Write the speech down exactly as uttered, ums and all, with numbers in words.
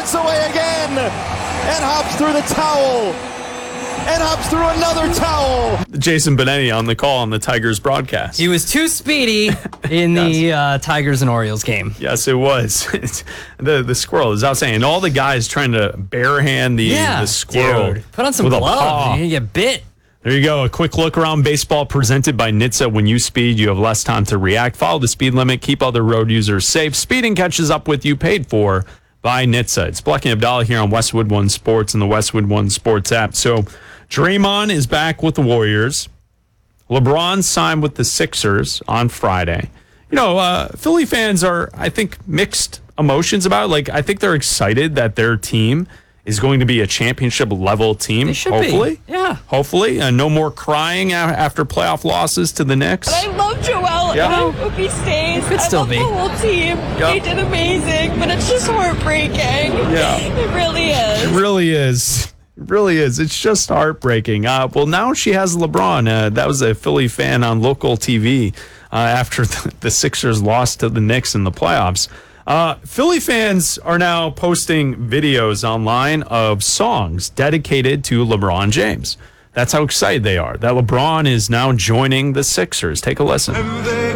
breaks away again and hops through the towel and hops through another towel. Jason Benetti on the call on the Tigers broadcast. He was too speedy in Yes. the uh, Tigers and Orioles game. Yes, it was. the the squirrel is outside, and all the guys trying to barehand the, Yeah, the squirrel. dude. Put on some with a gloves. paw. You're going to get bit. There you go. A quick look around baseball presented by N H T S A. When you speed, you have less time to react. Follow the speed limit. Keep other road users safe. Speeding catches up with you. Paid for by N H T S A. It's Bleck and Abdallah here on Westwood One Sports and the Westwood One Sports app. So Draymond is back with the Warriors. LeBron signed with the Sixers on Friday. You know, uh, Philly fans are, I think, mixed emotions about it. Like, I think they're excited that their team is going to be a championship level team. They should hopefully. be. Yeah. Hopefully. Uh, no more crying a- after playoff losses to the Knicks. I love Joel, Yeah. and I hope he stays. Could I still love be. the whole team. Yeah. They did amazing, but it's just heartbreaking. Yeah. It really is. It really is. It really is. It's just heartbreaking. Uh, well, now she has LeBron. Uh, that was a Philly fan on local T V uh, after the, the Sixers lost to the Knicks in the playoffs. Uh, Philly fans are now posting videos online of songs dedicated to LeBron James. That's how excited they are that LeBron is now joining the Sixers. Take a listen. And they